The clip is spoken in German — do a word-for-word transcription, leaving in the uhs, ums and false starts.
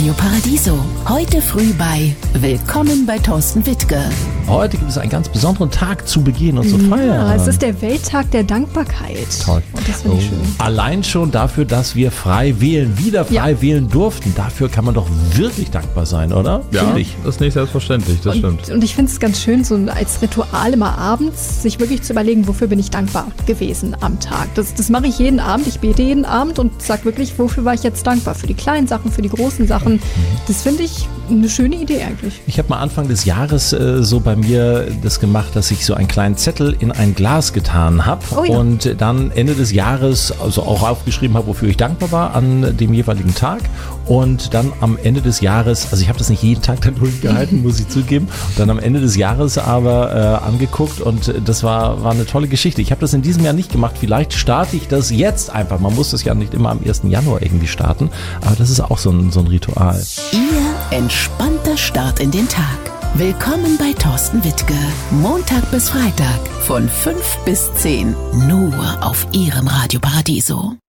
Radio Paradiso. Heute früh bei Willkommen bei Thorsten Wittke. Heute gibt es einen ganz besonderen Tag zu begehen und zu feiern. Ja, es ist der Welttag der Dankbarkeit. Toll. Und das finde ich schön. Allein schon dafür, dass wir frei wählen, wieder frei ja. wählen durften. Dafür kann man doch wirklich dankbar sein, oder? Ja, Find ich. das ist nicht selbstverständlich, das und, stimmt. Und ich finde es ganz schön, so als Ritual immer abends, sich wirklich zu überlegen, wofür bin ich dankbar gewesen am Tag. Das, das mache ich jeden Abend, ich bete jeden Abend und sage wirklich, wofür war ich jetzt dankbar? Für die kleinen Sachen, für die großen Sachen. Das finde ich eine schöne Idee eigentlich. Ich habe mal Anfang des Jahres äh, so bei mir das gemacht, dass ich so einen kleinen Zettel in ein Glas getan habe oh ja. und dann Ende des Jahres also auch aufgeschrieben habe, wofür ich dankbar war an dem jeweiligen Tag und dann am Ende des Jahres, also ich habe das nicht jeden Tag dann durchgehalten, muss ich zugeben, und dann am Ende des Jahres aber äh, angeguckt und das war, war eine tolle Geschichte. Ich habe das in diesem Jahr nicht gemacht, vielleicht starte ich das jetzt einfach, man muss das ja nicht immer am ersten Januar irgendwie starten, aber das ist auch so ein, so ein Ritual. Ihr entspannter Start in den Tag. Willkommen bei Thorsten Wittke. Montag bis Freitag von fünf bis zehn. Nur auf Ihrem Radio Paradiso.